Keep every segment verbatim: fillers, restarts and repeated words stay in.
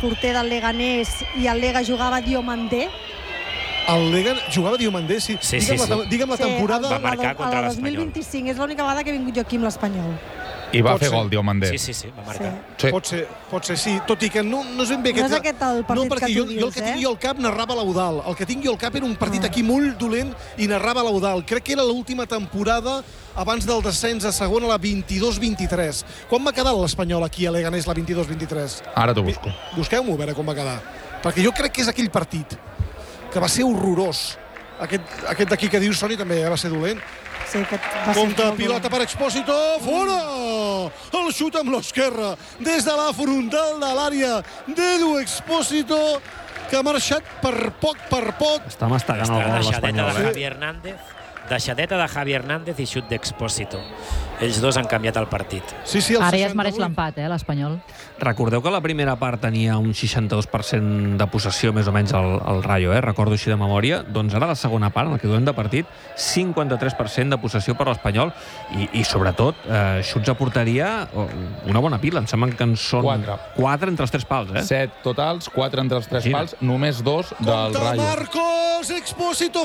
porter del Leganés i el Lega jugava Diomandé. El Lega jugava Diomandé, sí. Sí, digue'm sí, la, sí. digue'm la temporada... Va marcar contra el dos l'Espanyol. mil vint-i-cinc és l'única vegada que ha vingut jo aquí amb l'Espanyol. I va Pot fer ser. gol, Diomandé. Sí, sí, sí, va marcar. Sí. Sí. Pot ser, pot ser, sí. Tot i que no, no és ben bé... No és aquest el partit no, perquè que tu jo, jo el dius, que eh? tinc jo al cap narrava l'Eudal. El que tinc jo al cap era un partit Ah. aquí molt dolent i narrava l'Eudal. Crec que era l'última temporada abans del descens a segona, la vint-i-dos vint-i-tres. Quan va quedar l'Espanyol aquí a Leganés, la vint-i-dos vint-i-tres? Ara t'ho busco. Busqueu-m'ho, a veure com va quedar. Perquè jo crec que és aquell partit, que va ser horrorós. Aquest, aquest d'aquí que dius, Soni, també va ser dolent. Sí, aquest va ser Compte, molt pilota dolent. per Expósito, fora! El xut amb l'esquerra, des de la frontal de l'àrea d'Edu Expósito, que ha marxat per poc, per poc. Està mastegant el gol Deixadeta l'Espanyol, de eh? Javi Hernández, deixadeta de Javi Hernández i xut d'Expósito. Ells dos han canviat el partit. Sí, sí, el Ara ja es mereix seixanta-vuit. l'empat, eh, l'Espanyol. Recordeu que la primera part tenia un seixanta-dos per cent de possessió, més o menys, al, al Rayo, eh? Recordo així de memòria. Doncs ara la segona part, en el que duem de partit, cinquanta-tres per cent de possessió per l'Espanyol i, i sobretot, eh, xuts a porteria, oh, una bona pila. Em sembla que en són Quatre. quatre entre els tres pals, eh? Set totals, quatre entre els tres Imagina. pals, només dos del Compte, Rayo. Marcos Expósito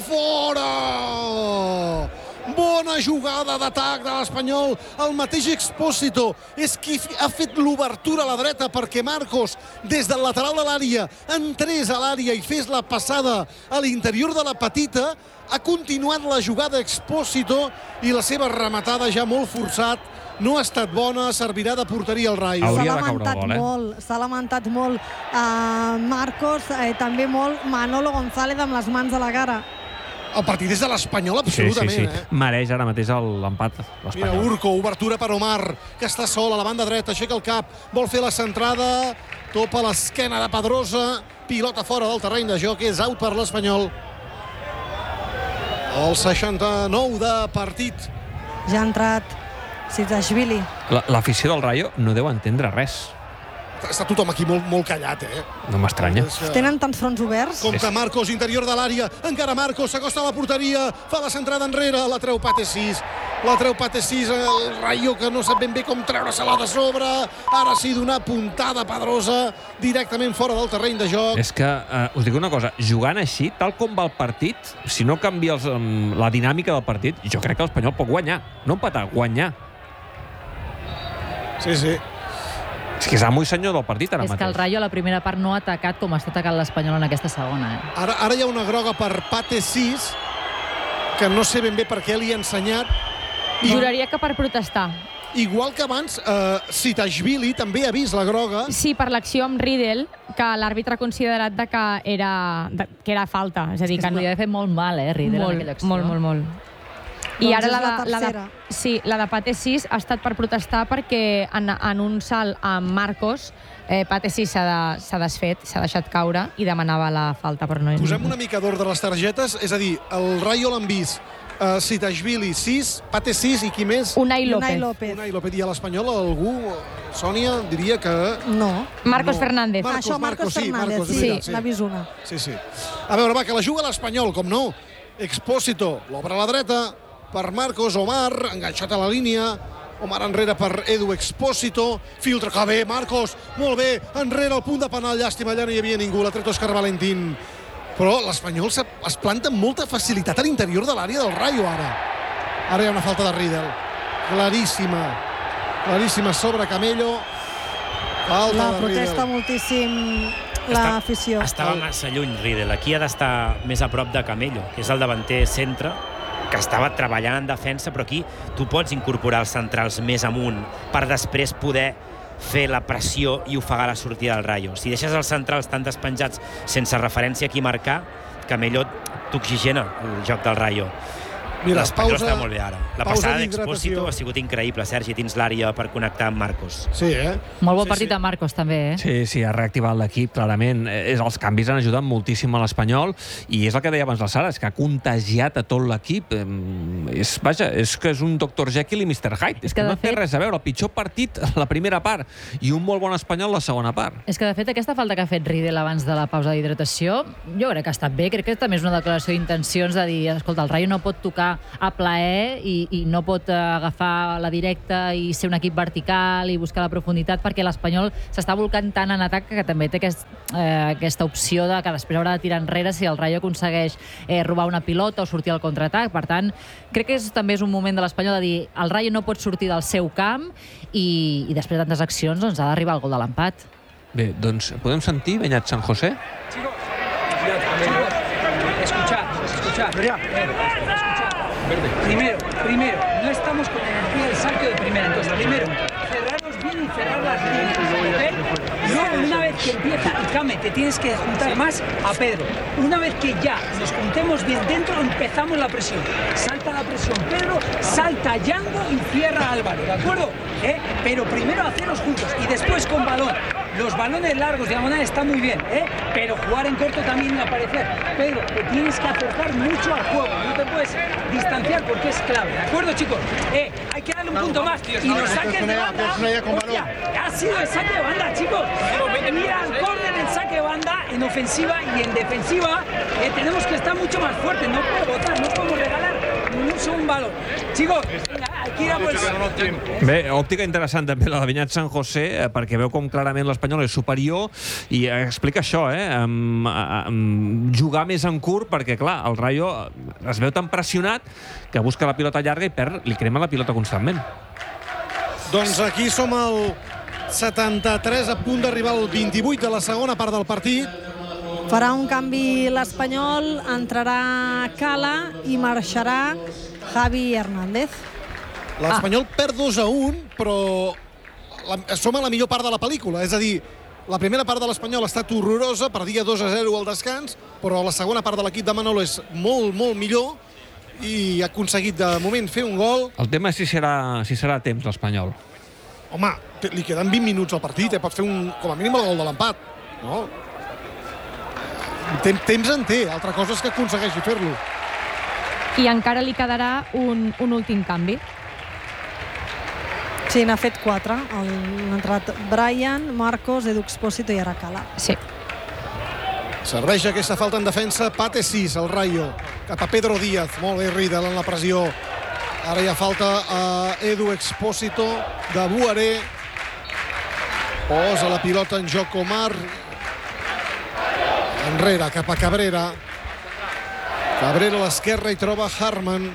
fora! Bona jugada d'atac de l'Espanyol. El mateix Expósito és qui ha fet l'obertura a la dreta perquè Marcos, des del lateral de l'àrea, entrés a l'àrea i fes la passada a l'interior de la petita. Ha continuat la jugada Expósito i la seva rematada ja molt forçat. No ha estat bona, servirà de porteria al Rayo. Hauria S'ha de caure el lamentat gol, eh? molt, s'ha lamentat molt uh, Marcos, eh, també molt Manolo González amb les mans a la cara. El partit és de l'Espanyol, Sí, sí, absolutament. sí. Eh? Mereix ara mateix el- l'empat Mira, l'Espanyol. Urco, obertura per Omar, que està sol a la banda dreta, aixeca el cap, vol fer la centrada, topa l'esquena de Pedrosa, pilota fora del terreny de joc, és out per l'Espanyol. El seixanta-nou de partit. Ja ha entrat Sitzashvili. La- L'afició del Rayo no deu entendre res. Està tothom aquí molt, molt callat, eh? No m'estranya. És que- Tenen tants fronts oberts. Compte Marcos, interior de l'àrea, encara Marcos, s'acosta a la porteria, fa la centrada enrere, la treu Pate sis, la treu Pate sis, el Rayo que no sap ben bé com treure-se-la de sobre, ara sí d'una puntada Pedrosa, directament fora del terreny de joc. És que, eh, us dic una cosa, jugant així, tal com va el partit, si no canvia els, um, la dinàmica del partit, jo crec que l'Espanyol pot guanyar. No empatar, guanyar. Sí, sí. És que és amo i senyor del partit ara És mateix. que el Rayo a la primera part no ha atacat com està atacant l'Espanyol en aquesta segona. Eh? Ara, ara hi ha una groga per Pate sis, que no sé ben bé per què li ha ensenyat. I, Juraria que per protestar. igual que abans, eh, Sitzashvili també ha vist la groga. Sí, per l'acció amb Riedel, que l'àrbitre ha considerat de que, era, de, que era falta. És a dir, Es que no, podia haver fet molt mal, eh, Riedel, en aquella molt, acció. molt, molt, molt. I Doncs ara és la, la de, la, de, tercera. sí, la de Pate sis ha estat per protestar perquè en, en un salt amb Marcos eh, Pate sis s'ha de, s'ha desfet, s'ha deixat caure i demanava la falta, però no... Posem una mica d'ordre a les targetes, és a dir, el Rayo l'han vist, uh, Sitzashvili sis, Pate sis i qui més? Unai Unai López. López. Unai López. I a l'Espanyol algú, Sònia, diria que... No. Marcos No. Fernández. Marcos, Això, Marcos, Marcos, sí, Fernández. Marcos, és sí, veritat, sí. n'ha vist una. Sí, sí. A veure, va, que la juga l'Espanyol, com no. Expósito, l'obre a la dreta, per Marcos, Omar, enganxat a la línia, Omar enrere per Edu Expósito, filtra que bé, Marcos, molt bé, enrere al punt de penal, llàstima, allà no hi havia ningú, la tret Òscar Valentín. Però l'Espanyol se- es planta amb molta facilitat a l'interior de l'àrea del Rayo, ara. Ara hi ha una falta de Riedel. Claríssima. Claríssima sobre Camello. Falta La de protesta Riedel. moltíssim Està- l'afició. Estava massa lluny Riedel. Aquí ha d'estar més a prop de Camello, que és el davanter centre, que estava treballant en defensa, però aquí tu pots incorporar els centrals més amunt per després poder fer la pressió i ofegar la sortida del Rayo. Si deixes els centrals tan despenjats sense referència a qui marcar, Camello t'oxigena el joc del Rayo. Mira, L'Espanyol pausa- està molt bé ara. La pausa passada d'hidratació. d'Expósito ha sigut increïble, Sergi, dins l'àrea per connectar amb Marcos. Sí, eh? Molt bon Sí, partit sí. de Marcos, també, eh? Sí, sí, ha reactivat l'equip, clarament. Eh, És, els canvis han ajudat moltíssim a l'Espanyol i és el que deia abans la Sara, és que ha contagiat a tot l'equip. Eh, és, vaja, és que és un doctor Jekyll i mister Hyde. És que, que, de no té fet- res a veure. El pitjor partit la primera part i un molt bon Espanyol la segona part. És que, de fet, aquesta falta que ha fet Riedel abans de la pausa d'hidratació, jo crec que ha estat bé. Crec que també és una declaració d'intencions de dir, escolta, el Rayo no pot tocar jugar a plaer i, i no pot agafar la directa i ser un equip vertical i buscar la profunditat, perquè l'Espanyol s'està volcant tant en atac que també té aquest, eh, aquesta opció de que després haurà de tirar enrere si el Rayo aconsegueix eh, robar una pilota o sortir al contraatac. Per tant, crec que és, també és un moment de l'Espanyol de dir el Rayo no pot sortir del seu camp i, i després de tantes accions doncs, ha d'arribar el gol de l'empat. Bé, doncs podem sentir Beñat San José? Escuchad, escuchad. Primero, primero, no estamos con energía de saque de primera. Entonces, primero, cerrarnos bien y cerrarlas bien. ¿Okay? Luego, una vez que empieza y Kame, te tienes que juntar más a Pedro. Una vez que ya nos juntemos bien dentro, empezamos la presión. Salta la presión Pedro, salta Yango y cierra Álvaro, ¿de acuerdo? ¿Eh? Pero primero hacerlos juntos y después con balón. Los balones largos, diagonal, están muy bien, ¿eh? Pero jugar en corto también aparecer. Pedro, te tienes que acercar mucho al juego, no te puedes distanciar porque es clave, ¿de acuerdo, chicos? Eh, hay que darle un punto más. Y los saques de banda, hostia, ha sido el saque de banda, chicos. Mira al córner en saque de banda, en ofensiva y en defensiva. Eh, tenemos que estar mucho más fuertes, no podemos votar, no podemos regalar ni un segon balón. Chicos, hay que ir a por el... Bé, òptica interessant també la de Beñat San José, perquè veu com clarament l'Espanyol és superior i explica això, eh? Um, um, jugar més en curt perquè, clar, el Rayo es veu tan pressionat que busca la pilota llarga i perd, li crema la pilota constantment. Doncs aquí som al setanta-tres, a punt d'arribar al vint-i-vuit de la segona part del partit. Farà un canvi l'Espanyol, entrarà Cala i marxarà Javi Hernández. L'Espanyol ah. perd dos a un, però la, som a la millor part de la pel·lícula. És a dir, la primera part de l'Espanyol ha estat horrorosa, perdia dos a zero al descans, però la segona part de l'equip de Manolo és molt, molt millor i ha aconseguit de moment fer un gol. El tema és si serà, si serà a temps l'Espanyol. Home, li queden vint minuts al partit, eh? Pot fer un, com a mínim el gol de l'empat, no? Temps en té, altra cosa és que aconsegueixi fer-lo. I encara li quedarà un, un últim canvi. Sí, n'ha fet quatre. Han entrat Brian, Marcos, Edu Expósito i ara Cala. Sí. Serveix aquesta falta en defensa, Pate sis, el Rayo, cap a Pedro Díaz. Molt bé, Riedel en la pressió. Ara hi ha falta a Edu Expósito de Buaré. Posa la pilota en joc Omar. Enrere, cap a Cabrera. Cabrera a l'esquerra i troba Harman.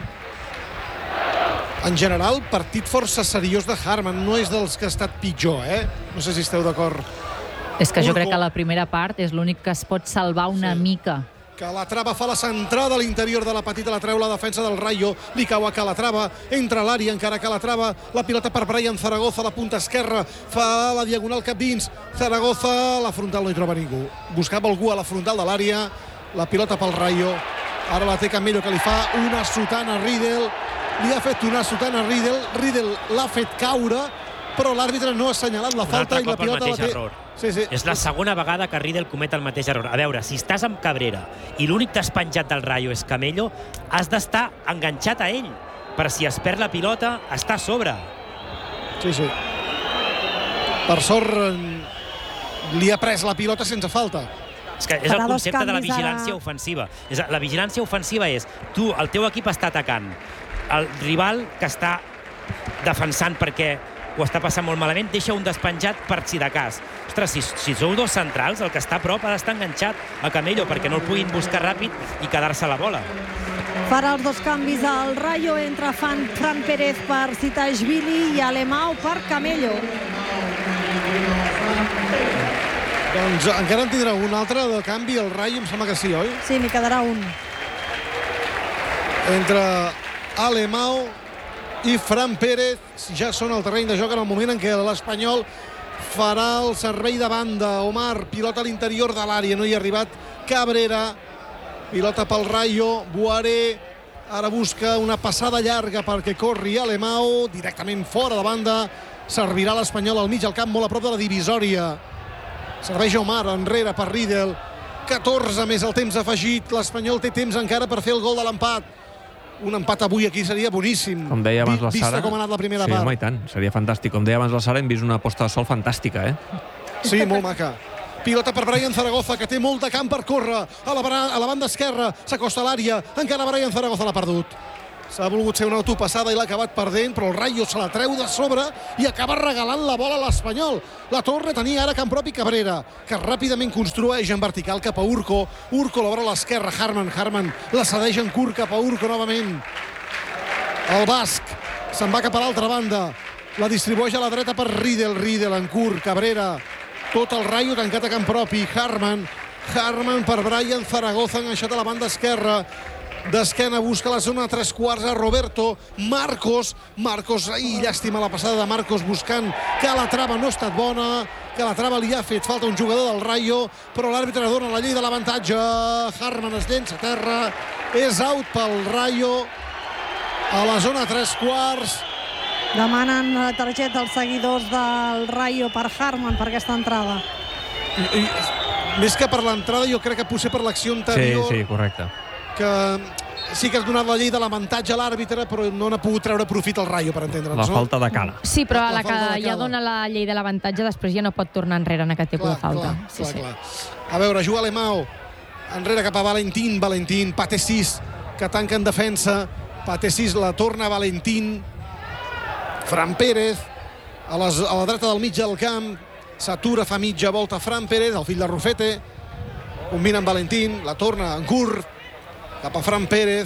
En general, partit força seriós de Harman. No és dels que ha estat pitjor, eh? No sé si esteu d'acord. És que jo crec que la primera part és l'únic que es pot salvar una sí. mica. Calatrava fa la centrada a l'interior de la petita, la treu la defensa del Rayo, li cau a Calatrava, entra a l'àrea, encara Calatrava, la pilota per Brian Zaragoza, la punta esquerra, fa la diagonal cap dins, Zaragoza, la frontal no hi troba ningú. Buscava algú a la frontal de l'àrea, la pilota pel Rayo, ara la té Camello que li fa una sotana a Riedel, li ha fet una sotana a Riedel, Riedel l'ha fet caure, però l'àrbitre no ha assenyalat la falta i la pilota la té... Sí, sí. És la segona vegada que Riedel comet el mateix error. A veure, si estàs amb Cabrera i l'únic que has penjat del Rayo és Camello, has d'estar enganxat a ell, per si es perd la pilota, està a sobre. Sí, sí. Per sort, li ha pres la pilota sense falta. És que és el concepte de la vigilància ofensiva. La vigilància ofensiva és, tu, el teu equip està atacant, el rival que està defensant perquè ho està passant molt malament, deixa un despenjat per si de cas. Ostres, si, si sou dos centrals, el que està a prop ha d'estar enganxat a Camello perquè no el puguin buscar ràpid i quedar-se la bola. Farà els dos canvis al Rayo, entra Fran, Fran Pérez per Citashvili i Alemão per Camello. Doncs encara en tindrà un altre de canvi al Rayo, em sembla que sí, oi? Sí, n'hi quedarà un. Entre Alemão i Fran Pérez ja són al terreny de joc en el moment en què l'Espanyol farà el servei de banda. Omar, pilota a l'interior de l'àrea, no hi ha arribat Cabrera, pilota pel Rayo, Buaré ara busca una passada llarga perquè corri Alemão, directament fora de banda, servirà l'Espanyol al mig al camp, molt a prop de la divisòria. Serveix Omar, enrere per Riedel, catorze més el temps afegit, l'Espanyol té temps encara per fer el gol de l'empat. Un empat avui aquí seria boníssim. Com deia abans la Sara... Vista com ha anat la primera sí, part. Sí, home, i tant. Seria fantàstic. Com deia abans la Sara, hem vist una posta de sol fantàstica, eh? Sí, molt maca. Pilota per Brian Zaragoza, que té molt de camp per córrer. A la, a la banda esquerra, s'acosta a l'àrea. Encara Brian Zaragoza l'ha perdut. S'ha volgut ser una autopassada i l'ha acabat perdent, però el Rayo se la treu de sobre i acaba regalant la bola a l'Espanyol. La torna a tenir ara camp propi Cabrera, que ràpidament construeix en vertical cap a Urco. Urco l'obre a l'esquerra, Harman. Harman la cedeix en curt cap a Urco novament. El basc se'n va cap a l'altra banda. La distribueix a la dreta per Riedel. Riedel en curt, Cabrera. Tot el Rayo tancat a camp propi. Harman. Harman per Brian Zaragoza, enganxat a la banda esquerra. D'esquena busca la zona tres quarts a Roberto. Marcos. Marcos, ai, llàstima la passada de Marcos buscant que la trava no ha estat bona, que la trava li ha fet falta un jugador del Rayo, però l'àrbitre dona la llei de l'avantatge. Harman es llença a terra. És out pel Rayo a la zona tres quarts. Demanen la targeta als seguidors del Rayo per Harman per aquesta entrada. I, i, més que per l'entrada, jo crec que potser per l'acció anterior. Sí, sí, correcte. Que sí que has donat la llei de l'avantatge a l'àrbitre, però no n'ha pogut treure profit al Rayo, per entendre'ns. La no? falta de cara. Sí, però a La la que falta de ja cara. dona la llei de l'avantatge, després ja no pot tornar enrere en aquest tipus Clar, de falta. clar, sí, clar, sí. clar. A veure, juga Alemão. Enrere cap a Valentín. Valentín, Pate sis, que tanca en defensa. Pate sis la torna a Valentín. Fran Pérez, a, les, a la dreta del mig del camp. S'atura, fa mitja volta Fran Pérez, el fill de Rufete. Combina amb Valentín, la torna en curt cap a Fran Pérez,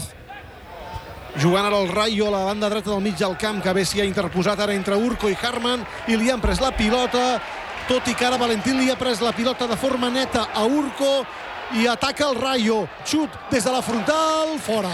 jugant ara el Rayo a la banda dreta del mig del camp, que bé s'hi ha interposat ara entre Urco i Harman, i li han pres la pilota, tot i que ara Valentín li ha pres la pilota de forma neta a Urco, i ataca el Rayo. Xut des de la frontal, fora.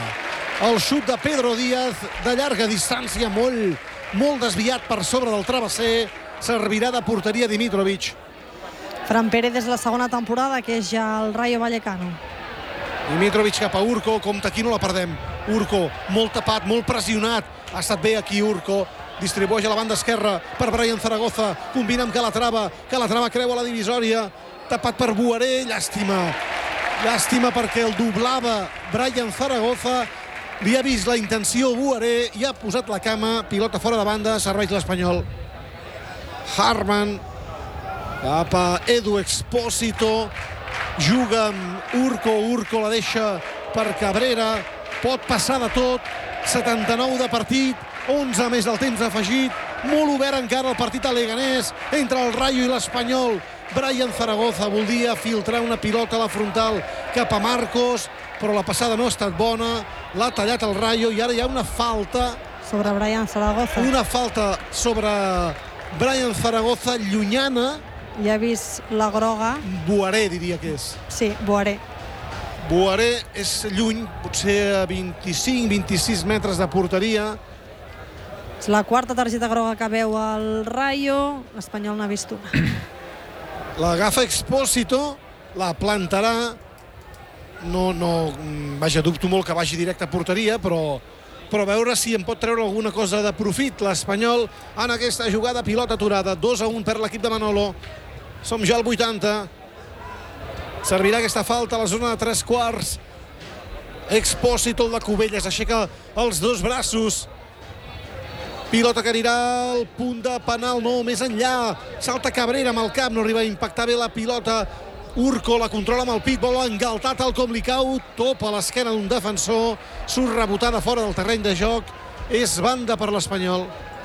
El xut de Pedro Díaz, de llarga distància, molt, molt desviat per sobre del travesser, servirà de porteria Dimitrovic. Fran Pérez és la segona temporada que és ja el Rayo Vallecano. Dimitrovic cap a Urco, compte aquí no la perdem. Urco, molt tapat, molt pressionat. Ha estat bé aquí Urco. Distribueix a la banda esquerra per Brian Zaragoza. Combina amb Calatrava. Calatrava creua la divisòria. Tapat per Boaré. Llàstima. Llàstima perquè el doblava Brian Zaragoza. Li ha vist la intenció Boaré i ha posat la cama. Pilota fora de banda. Serveix l'Espanyol. Harman cap a Edu Expósito. Juga amb Urco, Urco la deixa per Cabrera, pot passar de tot, setanta-nou de partit, onze més del temps afegit, molt obert encara el partit a Leganés, entre el Rayo i l'Espanyol. Brian Zaragoza volia filtrar una pilota a la frontal cap a Marcos, però la passada no ha estat bona, l'ha tallat el Rayo i ara hi ha una falta. Sobre Brian Zaragoza. Una falta sobre Brian Zaragoza, llunyana. Ja he vist la groga. Boaré diria que és. Sí, Boaré. Boaré és lluny, potser a vint-i-cinc vint-i-sis metres de porteria. És la quarta targeta groga que veu el Rayo. L'Espanyol n'ha vist una. L'agafa Expósito, la plantarà. No, no, vaja, dubto molt que vagi directe a porteria, però, però a veure si en pot treure alguna cosa de profit l'Espanyol en aquesta jugada. Pilota aturada, dos a un per l'equip de Manolo. Som ja al vuitanta. Servirà aquesta falta a la zona de tres quarts. Expósito, el de Cubelles, aixeca els dos braços. Pilota que anirà al punt de penal, no, més enllà. Salta Cabrera amb el cap, no arriba a impactar bé la pilota. Urco la controla amb el pit, vol engaltar tal com li cau. Topa l'esquena d'un defensor. Surt rebotada fora del terreny de joc. És banda per l'Espanyol.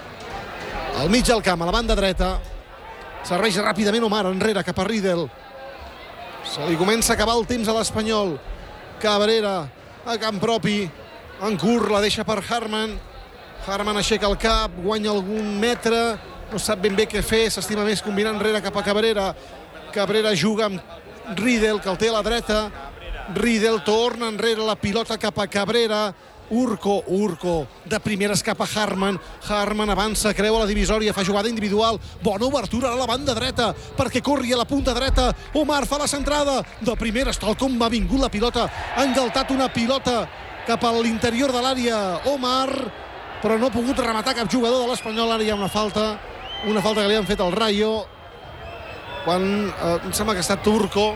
Al mig del camp, a la banda dreta. Serveix ràpidament Omar, enrere, cap a Riedel. Se li comença a acabar el temps a l'Espanyol. Cabrera, a camp propi. En curt, la deixa per Harman. Harman aixeca el cap, guanya algun metre. No sap ben bé què fer, s'estima més combinar enrere cap a Cabrera. Cabrera juga amb Riedel, que el té a la dreta. Riedel torna enrere la pilota cap a Cabrera. Urco, Urco, de primeres cap a Harman. Harman avança, creua la divisòria, fa jugada individual. Bona obertura a la banda dreta, perquè corri a la punta dreta. Omar fa la centrada. De primeres, tal com ha vingut la pilota. Ha engaltat una pilota cap a l'interior de l'àrea. Omar, però no ha pogut rematar cap jugador de l'Espanyol. Ara hi ha una falta. Una falta que li han fet al Rayo. Quan eh, em sembla que ha estat Urco.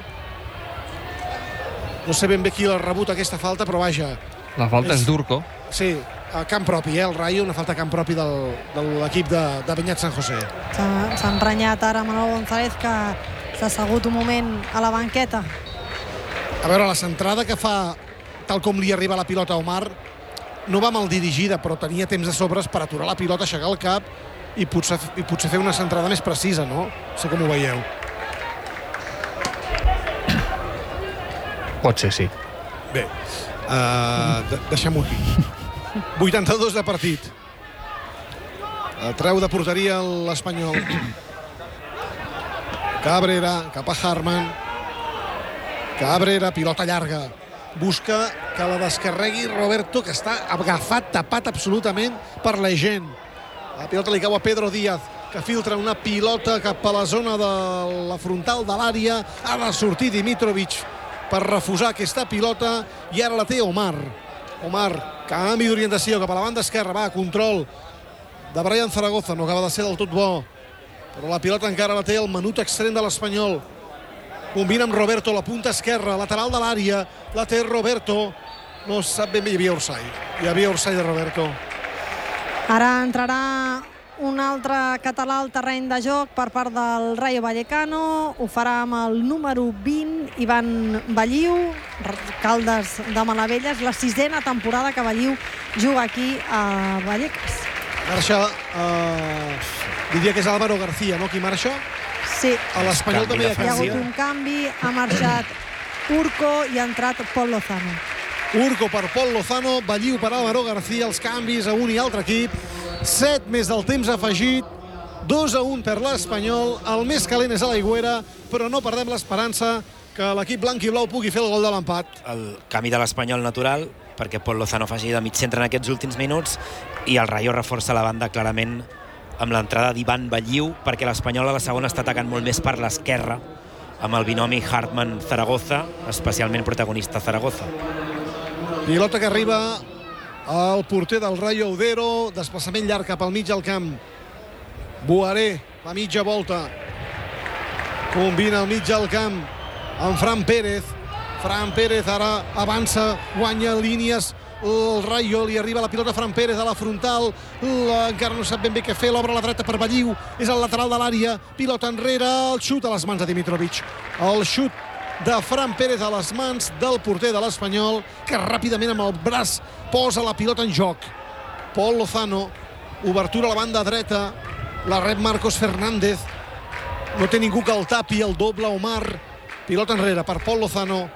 No sé ben bé qui ha rebut aquesta falta, però vaja. La falta és, és d'Urco. Sí, a camp propi, eh, el Rayo, una falta a camp propi del, de l'equip de, de Beñat San José. S'ha emprenyat ara Manolo González, que s'ha assegut un moment a la banqueta. A veure, la centrada que fa, tal com li arriba la pilota a Omar, no va mal dirigida, però tenia temps de sobres per aturar la pilota, aixecar el cap i potser, i potser fer una centrada més precisa, no? No sé com ho veieu. Pot ser, sí. Bé, uh, de deixem-ho aquí. vuitanta-dos de partit. Treu de porteria l'Espanyol. Cabrera, cap a Harman. Cabrera, pilota llarga. Busca que la descarregui Roberto, que està agafat, tapat absolutament per la gent. La pilota li cau a Pedro Díaz, que filtra una pilota cap a la zona de la frontal de l'àrea. Ha de sortir Dimitrovic per refusar aquesta pilota i ara la té Omar. Omar, canvi d'orientació cap a la banda esquerra, va, control de Brian Zaragoza, no acaba de ser del tot bo, però la pilota encara la té el menut extrem de l'Espanyol. Combina amb Roberto, la punta esquerra, lateral de l'àrea, la té Roberto, no sap ben bé, hi havia Orsay, hi havia Orsay de Roberto. Ara entrarà un altre català al terreny de joc per part del Rayo Vallecano. Ho farà amb el número vint, Ivan Balliu, Caldes de Malavella. És la sisena temporada que Balliu juga aquí a Vallecas. Marxa, eh, diria que és Álvaro García, no? Qui marxa? Sí. A l'Espanyol també hi ha Hi ha hagut un canvi, ha marxat Urco i ha entrat Pol Lozano. Urco per Pol Lozano, Balliu per Álvaro García, els canvis a un i altre equip. set més del temps afegit, dos a un per l'Espanyol, el més calent és a l'Aigüera, però no perdem l'esperança que l'equip blanc i blau pugui fer el gol de l'empat. El canvi de l'Espanyol natural, perquè Pol Lozano faci de mig centre en aquests últims minuts, i el Rayo reforça la banda clarament amb l'entrada d'Ivan Balliu, perquè l'Espanyol a la segona està atacant molt més per l'esquerra, amb el binomi Hartman-Zaragoza, especialment protagonista Zaragoza. Pilota que arriba al porter del Rayo, Udero, desplaçament llarg cap al mig del camp. Boaré, la mitja volta, combina al mig del camp amb Fran Pérez. Fran Pérez ara avança, guanya línies, el Rayo, li arriba la pilota a Fran Pérez a la frontal, la, encara no sap ben bé què fer, l'obre a la dreta per Balliu, és el lateral de l'àrea, pilota enrere, el xut a les mans de Dimitrovic. El xut de Fran Pérez a les mans del porter de l'Espanyol, que ràpidament amb el braç posa la pilota en joc. Pol Lozano, obertura a la banda dreta, la rep Marcos Fernández, no té ningú que el tapi, el doble Omar, pilota enrere per Pol Lozano,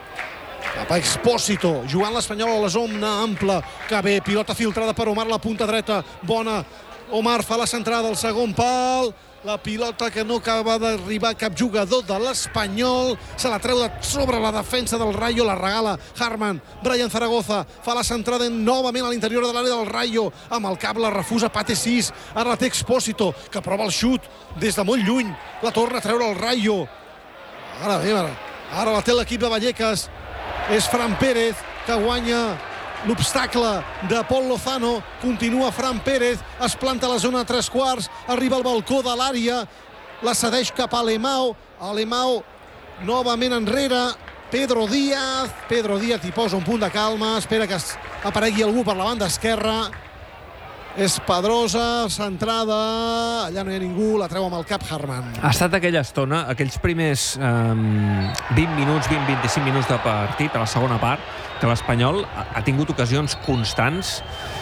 cap a Expósito, jugant l'Espanyol a la zona ampla, que bé, pilota filtrada per Omar, la punta dreta, bona, Omar fa la centrada al segon pal, la pilota que no acaba d'arribar cap jugador de l'Espanyol, se la treu de sobre la defensa del Rayo, la regala Harman, Brian Zaragoza fa la centrada novament a l'interior de l'àrea del Rayo, amb el cap la refusa Pate sis, ara la té Expósito, que prova el xut des de molt lluny, la torna a treure el Rayo, ara bé, ara, ara la té l'equip de Vallecas, és Fran Pérez que guanya l'obstacle de Pol Lozano, continua Fran Pérez, es planta a la zona de tres quarts, arriba al balcó de l'àrea, la cedeix cap a Alemão, Alemão novament enrere, Pedro Díaz, Pedro Díaz hi posa un punt de calma, espera que aparegui algú per la banda esquerra, és Pedrosa, centrada, allà no hi ha ningú, la treu amb el cap Harman. Ha estat aquella estona, aquells primers um, vint minuts, vint a vint-i-cinc minuts de partit, a la segona part, que l'Espanyol ha tingut ocasions constants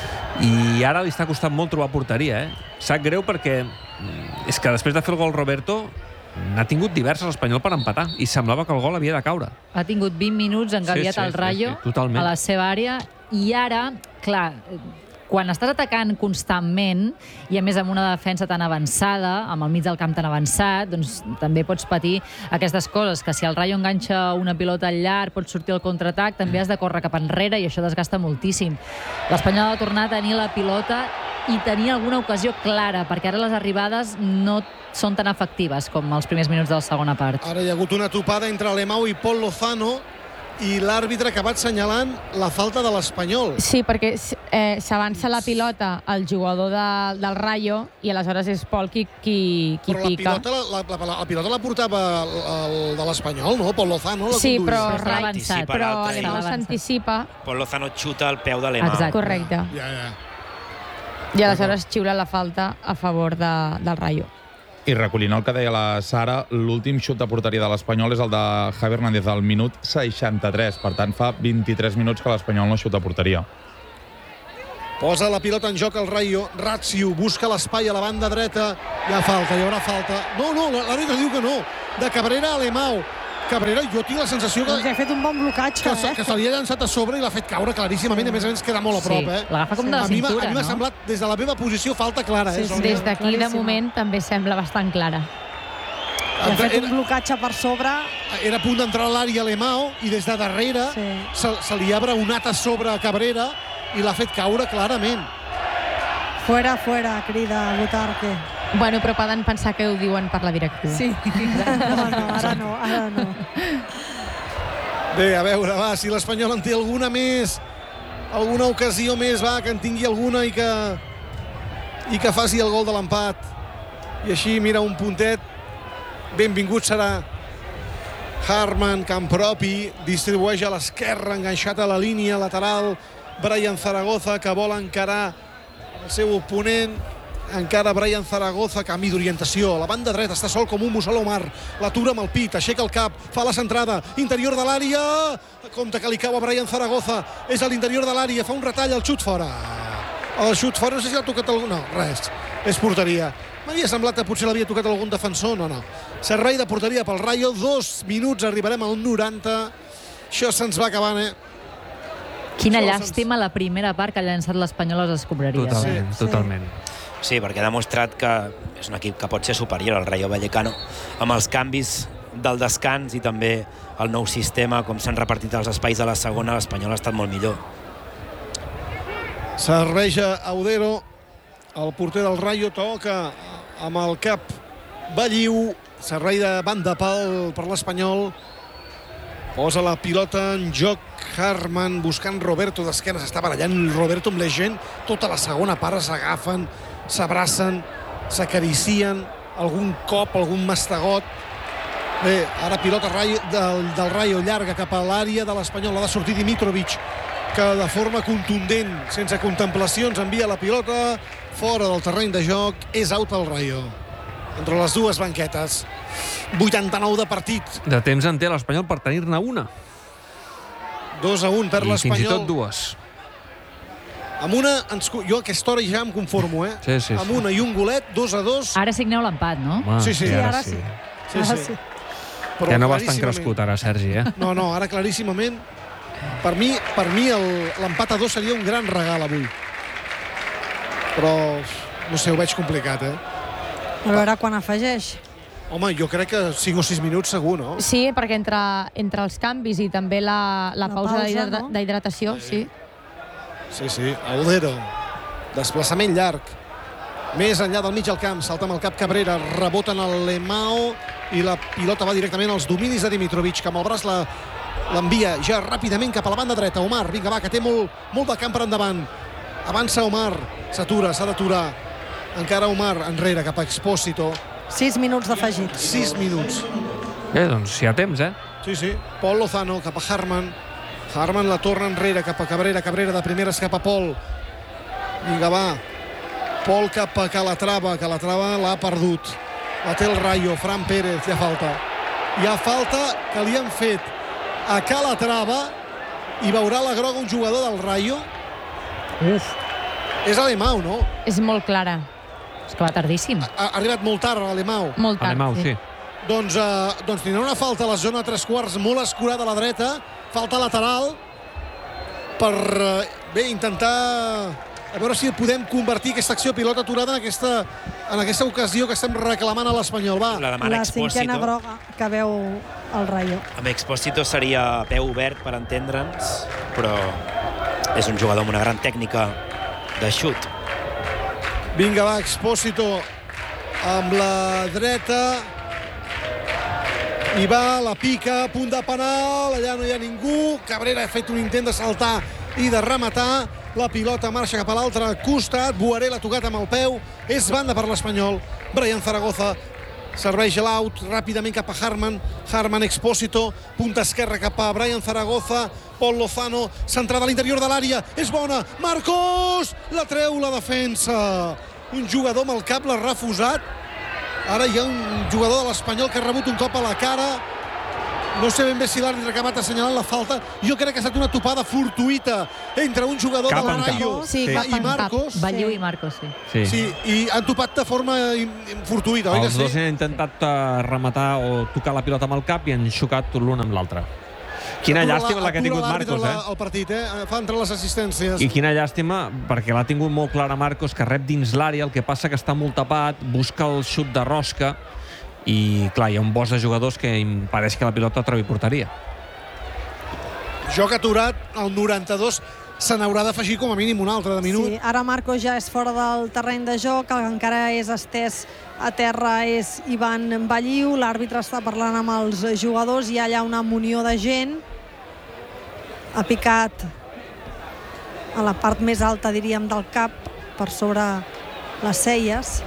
i ara li està costant molt trobar porteria, eh? Sap greu perquè és que després de fer el gol Roberto n'ha tingut diverses l'Espanyol per empatar i semblava que el gol havia de caure. Ha tingut vint minuts engabiat sí, sí, al Rayo sí, sí, a la seva àrea i ara, clar, quan estàs atacant constantment i a més amb una defensa tan avançada, amb el mig del camp tan avançat, doncs també pots patir aquestes coses, que si el Rayo enganxa una pilota al llarg, pots sortir al contraatac, també has de córrer cap enrere i això desgasta moltíssim. L'Espanyol ha de tornar a tenir la pilota i tenir alguna ocasió clara, perquè ara les arribades no són tan efectives com els primers minuts de la segona part. Ara hi ha hagut una topada entre Alemão i Pol Lozano i l'àrbitre ha acabat senyalant la falta de l'Espanyol. Sí, perquè eh, s'avança la pilota al jugador de, del Rayo i aleshores és Pol qui, qui, qui però pica. Però la, la, la, la pilota la portava el, el de l'Espanyol, no? Pol Lozano la sí, conduïa. però, Però avançat. però Alemão s'anticipa. Pol Lozano xuta al peu d'Alemão. Exacte. Correcte. Ja, ja. I aleshores xiula la falta a favor de, del Rayo. I recollint el que deia la Sara, l'últim xut de porteria de l'Espanyol és el de Javi Hernández al minut seixanta-tres. Per tant, fa vint-i-tres minuts que l'Espanyol no xuta a porteria. Posa la pilota en joc el Rayo. Ratziu busca l'espai a la banda dreta. Hi ha falta, hi haurà falta. No, no, l'àrbitre diu que no. De Cabrera a Alemão. Cabrera, jo tinc la sensació que... Doncs ha fet un bon blocatge, que, eh? Que se li ha llançat a sobre i l'ha fet caure claríssimament. A més a més, queda molt a prop, eh? Sí, l'agafa com de la a mi m'ha- cintura, A mi m'ha no? semblat, des de la meva posició, falta clara, eh? Sí, sí. Sònia? Des d'aquí, de claríssima. moment, també sembla bastant clara. Ha fet un Era, blocatge per sobre. era a punt d'entrar a l'àrea Alemão i des de darrere Sí. se, se li ha braonat a sobre a Cabrera i l'ha fet caure clarament. Fuera, fuera, crida Butarque. Bueno, però poden pensar que ho diuen per la directiva. Sí. No, no, ara no, ara no. Bé, a veure, va, si l'Espanyol en té alguna més, alguna ocasió més, va, que en tingui alguna i que, i que faci el gol de l'empat. I així, mira, un puntet, benvingut serà. Harman, camp propi, distribueix a l'esquerra, enganxat a la línia lateral. Brian Zaragoza, que vol encarar el seu oponent. Encara Brian Zaragoza, canvi d'orientació. A la banda dreta està sol com un mussol Omar. L'atura amb el pit, aixeca el cap, fa la centrada, interior de l'àrea. Compte que li cau a Brian Zaragoza. És a l'interior de l'àrea, fa un retall, el xut fora. El xut fora, no sé si l'ha tocat algú. No, res, és porteria. M'havia semblat que potser l'havia tocat algun defensor, no, no. Servei de porteria pel Rayo, dos minuts, arribarem al noranta. Això se'ns va acabant, eh? Quina Això llàstima la primera part que ha llançat l'Espanyol a les escombraries. Totalment, Sí, totalment. Sí, perquè ha demostrat que és un equip que pot ser superior al Rayo Vallecano amb els canvis del descans i també el nou sistema, com s'han repartit els espais de la segona, l'Espanyol ha estat molt millor. Serveix a Audero, el porter del Rayo, toca amb el cap Balliu, servei de banda pal per l'Espanyol. Posa la pilota en joc Harman, buscant Roberto d'esquena, s'està barallant Roberto amb la gent, tota la segona part s'agafen, s'abracen, s'acaricien, algun cop, algun mastegot. Bé, ara pilota Rayo, del, del Rayo llarga cap a l'àrea de l'Espanyol, ha de sortir Dimitrovic, que de forma contundent, sense contemplacions, envia la pilota fora del terreny de joc. És out pel Rayo. Entre les dues banquetes. vuitanta-nou de partit. De temps en té l'Espanyol per tenir-ne una. dos a un per I fins i tot l'Espanyol. dues. Amb una, ens, jo a aquesta hora ja em conformo, eh? Sí, sí, Amb sí. una i un golet, dos a dos. Ara signeu l'empat, no? Home, Sí, sí. i Sí, ara ara sí. sí. Sí, Ara sí. sí. Però Ja no vas tan claríssimament. crescut ara, Sergi, eh? No, no, ara claríssimament. Per mi, per mi el- l'empat a dos seria un gran regal avui. Però, no sé, ho veig complicat, eh? A veure quan afegeix. Home, jo crec que cinc o sis minuts segur, no? Sí, perquè entre, entre els canvis i també la, la, La pausa, pausa, d'hidra- no? d'hidratació, sí. Sí, sí, Audero. Desplaçament llarg. Més enllà del mig del camp, salta amb el cap Cabrera, rebota en el Lemao i la pilota va directament als dominis de Dimitrovic, que amb el braç la, l'envia ja ràpidament cap a la banda dreta. Omar, vinga, va, que té molt, molt de camp per endavant. Avança Omar, s'atura, s'ha d'aturar. Encara Omar, enrere, cap a Expósito. Sis minuts d'afegit. Sis minuts. Bé, doncs hi ha temps, eh? Sí, sí. Pol Lozano cap a Harman. Harman la torna enrere cap a Cabrera. Cabrera de primeres cap a Pol. Vinga, va. Pol cap a Calatrava. Calatrava l'ha perdut. La té el Rayo. Fran Pérez. Hi ha falta. Hi ha falta que li han fet a Calatrava i veurà la groga un jugador del Rayo. Uf, És Alemão, no? És molt clara, és que va tardíssim. Ha, ha arribat molt tard l'Alemão. molt tard. Alemão, sí. Doncs, eh, doncs tindrà una falta a la zona tres quarts molt escurada a la dreta, falta lateral per eh, bé, intentar a veure si podem convertir aquesta acció pilota aturada en aquesta, en aquesta ocasió que estem reclamant a l'Espanyol. Va, La demana La cinquena Expósito. groga que veu el Rayo. Amb Expósito seria peu obert per entendre'ns, però és un jugador amb una gran tècnica de xut. vinga, va, Expósito amb la dreta i va, la pica, a punt de penal, allà no hi ha ningú. Cabrera ha fet un intent de saltar i de rematar. La pilota marxa cap a l'altre costat. Boaré l'ha tocat amb el peu. És banda per l'Espanyol. Brian Zaragoza serveix l'out ràpidament cap a Harman. Harman, Expósito, punta esquerra cap a Brian Zaragoza. Pol Lozano, centrada a l'interior de l'àrea. És bona. Marcos! La treu la defensa. Un jugador amb el cap l'ha refusat. Ara hi ha un jugador de l'Espanyol que ha rebut un cop a la cara. No sé ben bé si l'àrbitre ha acabat assenyalant la falta. Jo crec que ha estat una topada fortuïta entre un jugador Cap del en cap. Rayo Sí, i cap en cap. Marcos. Balliu i Marcos, sí. Sí. Sí, i han topat de forma im- im- fortuïta, oi que Els dos sí? han intentat eh, rematar o tocar la pilota amb el cap i han xocat l'un amb l'altre. Quina Atura llàstima la que ha atura tingut l'àrbitre Marcos, la- eh? El partit, eh? Fa entrar les assistències. I quina llàstima, perquè l'ha tingut molt clara Marcos, que rep dins l'àrea, el que passa que està molt tapat, busca el xut de rosca i, clar, hi ha un bosc de jugadors que impedeix que la pilota trobi porteria. Joc aturat, al noranta-dos se n'haurà d'afegir com a mínim un altre de minut. Sí, ara Marcos ja és fora del terreny de joc, el que encara és estès a terra és Ivan Balliu, l'àrbitre està parlant amb els jugadors, hi ha allà una munió de gent, ha picat a la part més alta, diríem, del cap, per sobre les celles,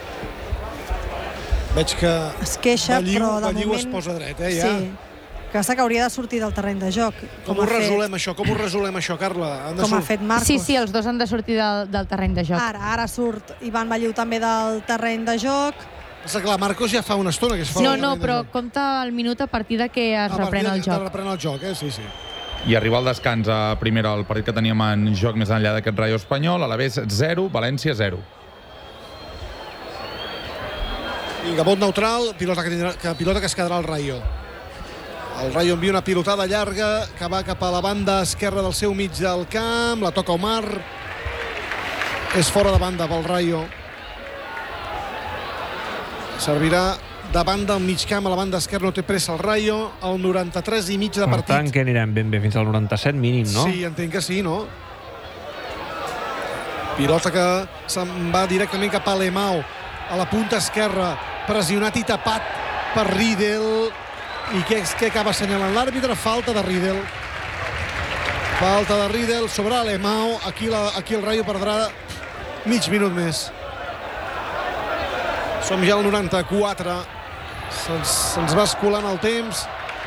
Veig que es queixa, Balliu, però de Balliu moment... es posa dret, eh, ja. Sí, que passa que hauria de sortir del terreny de joc. Com ho resolem, això? Com ho resolem, això, Carla? Han de Com ha sor- fet Marcos. Sí, sí, els dos han de sortir del, del terreny de joc. Ara, ara surt Ivan Balliu també del terreny de joc. Passa que la Marcos ja fa una estona que es fa No, el no, terreny de però joc. compta el minut a partir de que es A partir reprèn de el que joc. reprèn el joc, eh? Sí, sí. I arriba al descans a primera el partit que teníem en joc més enllà d'aquest Rayo espanyol. Alavés zero, València zero. Vinga, vot neutral, pilota que, tindrà, que pilota que es quedarà al Rayo. El Rayo envia una pilotada llarga que va cap a la banda esquerra del seu mig del camp, la toca Omar. És fora de banda pel Rayo. Servirà de banda al mig camp, a la banda esquerra no té pressa el Rayo, al noranta-tres i mig de Per partit. tant, que anirem ben bé fins al noranta-set mínim, no? Sí, entenc que sí, no? Pilota que se'n va directament cap a Lemao, a la punta esquerra, pressionat i tapat per Riedel. I què, què acaba assenyalant l'àrbitre? Falta de Riedel. Falta de Riedel sobre Lemao. Aquí, la, aquí el Rayo perdrà mig minut més. Som ja al noranta-quatre. Se'ns se va escolant el temps.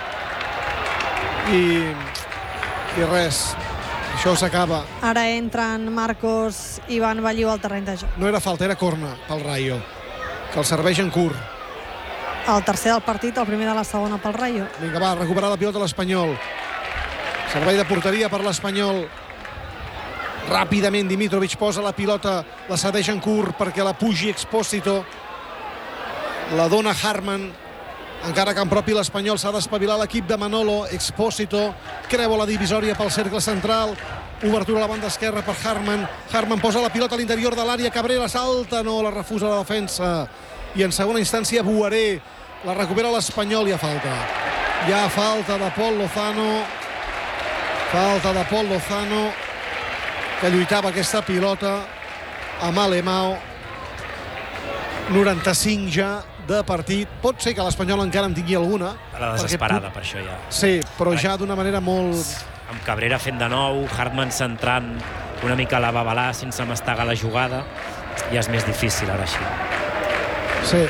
I, i res. Això s'acaba. Ara entren Marcos i Ivan Balliu al terreny de joc. No era falta, era corna pel Rayo, que el serveix en curt. El tercer del partit, el primer de la segona pel Rayo. Vinga, va, recuperar la pilota l'Espanyol. Servei de porteria per l'Espanyol. Ràpidament Dimitrovic posa la pilota, la cedeix en curt perquè la pugi Expósito. La dona Harman. Encara que en propi l'Espanyol s'ha d'espavilar l'equip de Manolo. Expósito creua la divisòria pel cercle central. Obertura a la banda esquerra per Harman. Harman posa la pilota a l'interior de l'àrea. Cabrera salta, no, la refusa la defensa. I en segona instància Buaré. La recupera l'Espanyol, hi ha falta. Hi ha falta de Pol Lozano. Falta de Pol Lozano, que lluitava aquesta pilota amb Alemao. noranta-cinc ja de partit. Pot ser que l'Espanyol encara en tingui alguna. La desesperada, per això ja. Sí, però ja d'una manera molt... Amb Cabrera fent de nou, Hartmann centrant una mica la Babalà sense mastegar la jugada, ja és més difícil ara així. Sí.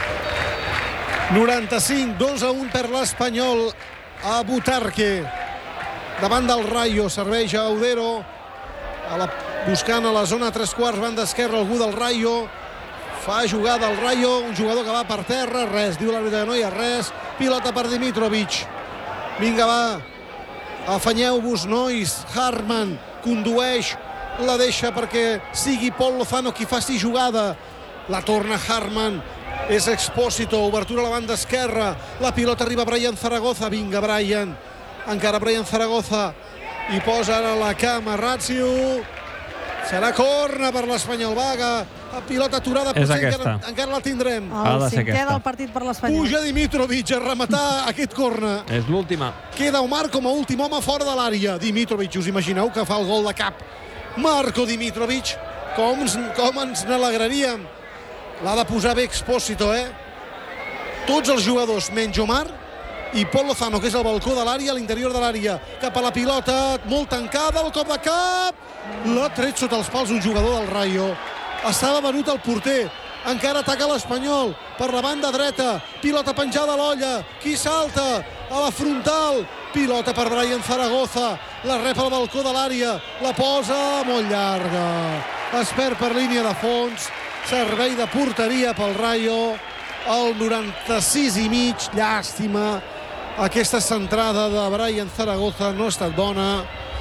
noranta-cinc, dos a un per l'Espanyol a Butarque. Davant del Rayo, serveix a Audero, a la, buscant a la zona tres quarts, banda esquerra, algú del Rayo. Fa jugada al Rayo, un jugador que va per terra, res, diu l'àrbitre que no hi ha res. Pilota per Dimitrovic. Vinga, va, afanyeu-vos, nois. Harman condueix, la deixa perquè sigui Pol Lozano qui faci jugada. La torna Harman, és Expósito, obertura a la banda esquerra. La pilota arriba a Brian Zaragoza. Vinga, Brian. Encara Brian Zaragoza. I posa ara la cama Razio. Serà corna per l'Espanyol. Vaga. Pilota aturada. És potser aquesta. encara, encara la tindrem. Ha El de ser cinquè aquesta. del partit per l'Espanyol. Puja Dimitrovic a rematar aquest corna. És l'última. Queda Omar com a últim home fora de l'àrea. Dimitrovic, us imagineu que fa el gol de cap? Marco Dimitrovic. Com, ens- com ens n'alegraríem. L'ha de posar bé Expósito, eh? Tots els jugadors, menys Omar i Pol Lozano, que és al balcó de l'àrea, a l'interior de l'àrea, cap a la pilota, molt tancada, el cop de cap, l'ha tret sota els pals un jugador del Rayo. Estava venut el porter, encara ataca l'Espanyol, per la banda dreta, pilota penjada a l'olla, qui salta? A la frontal, pilota per Brian Zaragoza, la rep al balcó de l'àrea, la posa molt llarga, es perd per línia de fons, servei de porteria pel Rayo, al noranta-sis i mig, llàstima Aquesta centrada de Brian Zaragoza no ha estat bona.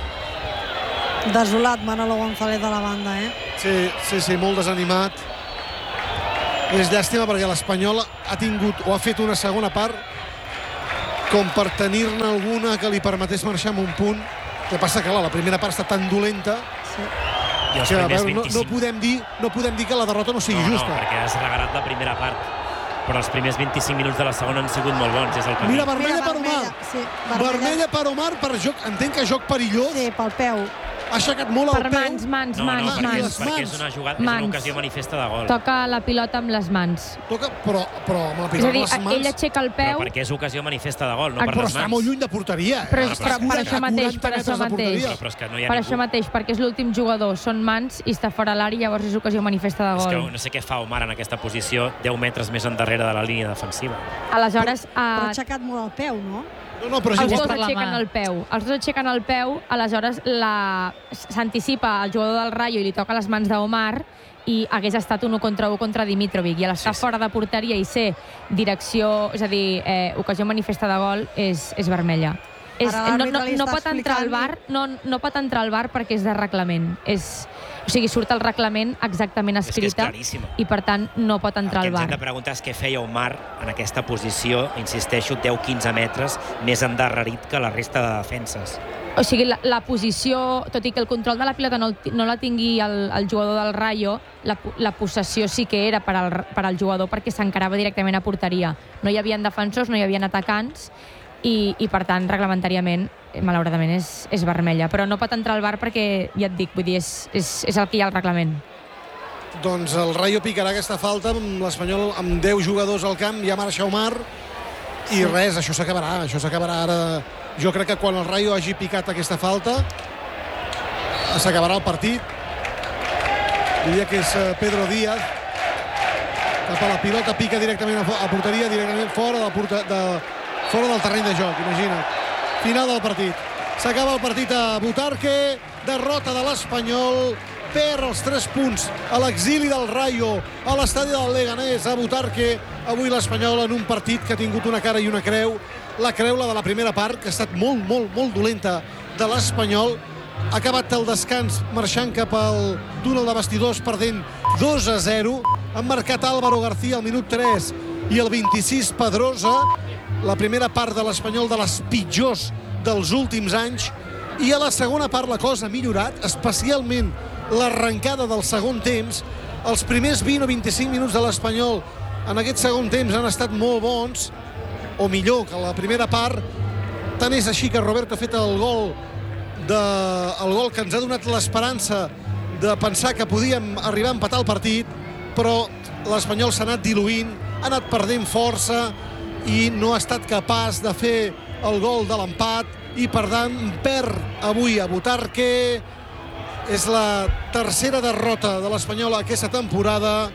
Desolat Manolo González de la banda, eh? Sí, sí, sí, molt desanimat. És llàstima perquè l'Espanyol ha tingut o ha fet una segona part com per tenir-ne alguna que li permetés marxar amb un punt. El que passa que clar, la primera part està tan dolenta Sí. que a veure, no, no, podem dir, no podem dir que la derrota no sigui no, justa. No, perquè has regalat la primera part, però els primers vint-i-cinc minuts de la segona han sigut molt bons, és el camí. Mira, vermella Mira, per Omar. vermella, sí, vermella. Vermella per Omar, per joc, entenc que joc perillós. Sí, pel peu. Ha aixecat molt el Per peu. mans, mans, No, no, mans, perquè, mans. és, perquè és una jugada, és una Mans. ocasió manifesta de gol. Toca la pilota amb les mans. Toca, però, però amb la És a pilota dir, amb les mans. ell aixeca el Però peu, perquè és ocasió manifesta de gol, no Ah, per Però les està mans. molt lluny de porteria. però, eh? és, però però és per que això a mateix, quaranta per metres això de mateix. porteria. Però, però és que no hi ha Per ningú. això mateix, perquè és l'últim jugador, són mans i està fora l'àrea, llavors és ocasió manifesta de És que gol. no sé què fa Omar en aquesta posició, deu metres més endarrere de la línia defensiva. Aleshores, Però ha eh, aixecat molt el peu, no? No, no, però és els igual. dos per la aixequen mà. el peu. Els dos aixequen el peu, aleshores la... s'anticipa el jugador del Rayo i li toca les mans d'Omar i hagués estat un u contra u contra Dimitrovic. I a l'estar Sí, sí. fora de porteria i ser direcció, és a dir, eh, ocasió manifesta de gol, és, és vermella. És, Ara no, l'àrbitre no, li no està pot entrar al explicant- bar, no, no pot entrar al bar perquè és de reglament. És, o sigui, surt el reglament exactament És que és escrita claríssima. i, per tant, no pot entrar El al que ens hem de bar. preguntar és què feia Omar en aquesta posició, insisteixo, deu a quinze metres més endarrerit que la resta de defenses. O sigui, la, la posició, tot i que el control de la pilota no, el ti- no la tingui el, el jugador del Rayo, la, pu- la possessió sí que era per al, per al jugador perquè s'encarava directament a porteria. No hi havia defensors, no hi havia atacants i, i per tant, reglamentàriament, eh, malauradament, és, és vermella. Però no pot entrar al bar perquè, ja et dic, vull dir, és, és, és el que hi ha al reglament. Doncs el Rayo picarà aquesta falta amb l'Espanyol amb deu jugadors al camp, ja marxa Omar i res, això s'acabarà, això s'acabarà ara. Jo crec que quan el Rayo hagi picat aquesta falta s'acabarà el partit. Diria que és eh, Pedro Díaz cap a la pilota, pica directament a, fo- a porteria, directament fora del, porta, de, fora del terreny de joc, imagina't. Final del partit. S'acaba el partit a Butarque, derrota de l'Espanyol, perd els tres punts a l'exili del Rayo a l'estadi del Leganés a Butarque. Avui l'Espanyol en un partit que ha tingut una cara i una creu. La creu, la de la primera part, que ha estat molt, molt, molt dolenta de l'Espanyol. Ha acabat el descans marxant cap al túnel de vestidors perdent dos a zero. Han marcat Álvaro García al minut tres i el vint-i-sis Pedrosa. La primera part de l'Espanyol de les pitjors dels últims anys. I a la segona part la cosa ha millorat, especialment l'arrencada del segon temps. Els primers vint o vint-i-cinc minuts de l'Espanyol en aquest segon temps han estat molt bons, o millor que la primera part. Tant és així que Roberto ha fet el gol de, el gol que ens ha donat l'esperança de pensar que podíem arribar a empatar el partit, però l'Espanyol s'ha anat diluint, ha anat perdent força i no ha estat capaç de fer el gol de l'empat i per tant perd avui a Butarque. És la tercera derrota de l'Espanyol aquesta temporada.